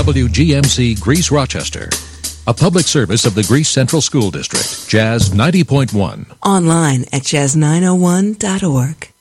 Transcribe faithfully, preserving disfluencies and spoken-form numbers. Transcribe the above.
W G M C Greece Rochester. A public service of the Greece Central School District. Jazz ninety point one. Online at jazz nine oh one dot org.